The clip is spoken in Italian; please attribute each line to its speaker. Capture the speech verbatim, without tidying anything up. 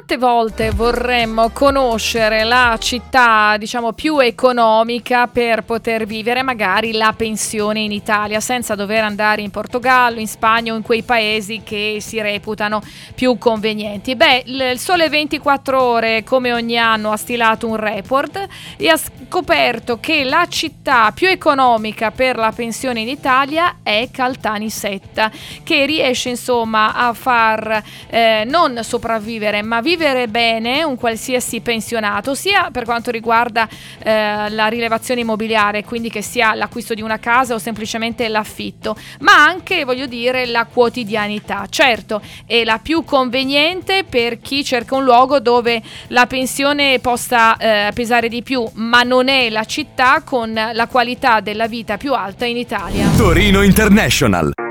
Speaker 1: Quante volte vorremmo conoscere la città, diciamo, più economica per poter vivere magari la pensione in Italia senza dover andare in Portogallo, in Spagna o in quei paesi che si reputano più convenienti? Beh, il Sole ventiquattro Ore, come ogni anno, ha stilato un report e ha scoperto che la città più economica per la pensione in Italia è Caltanissetta, che riesce insomma a far eh, non sopravvivere ma vivere bene un qualsiasi pensionato, sia per quanto riguarda eh, la rilevazione immobiliare, quindi che sia l'acquisto di una casa o semplicemente l'affitto, ma anche, voglio dire, la quotidianità. Certo, è la più conveniente per chi cerca un luogo dove la pensione possa eh, pesare di più, ma non è la città con la qualità della vita più alta in Italia.
Speaker 2: Torino International.